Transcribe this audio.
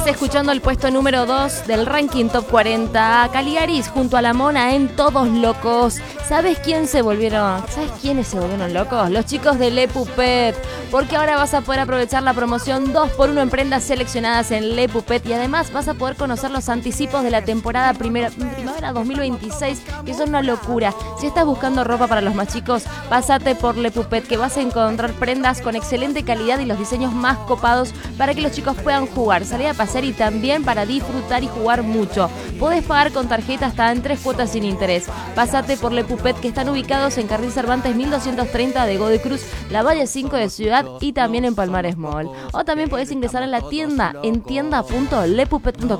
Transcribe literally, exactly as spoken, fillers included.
Estás escuchando el puesto número dos del ranking Top cuarenta. Caligaris junto a La Mona en Todos Locos. ¿Sabes quién se volvieron? ¿Sabes quiénes se volvieron locos? Los chicos de Le Puppet. Porque ahora vas a poder aprovechar la promoción dos por uno en prendas seleccionadas en Le Puppet. Y además vas a poder conocer los anticipos de la temporada primera, primavera dos mil veintiséis, que son una locura. Si estás buscando ropa para los más chicos, pásate por Le Puppet, que vas a encontrar prendas con excelente calidad y los diseños más copados para que los chicos puedan jugar, salir a pasear y también para disfrutar y jugar mucho. Podés pagar con tarjeta hasta en tres cuotas sin interés. Pásate por Le Puppet, que están ubicados en Carril Cervantes mil doscientos treinta de Godoy Cruz, La Valle cinco de Ciudad y también en Palmares Mall. O también podés ingresar a la tienda en tienda punto le puppet punto com.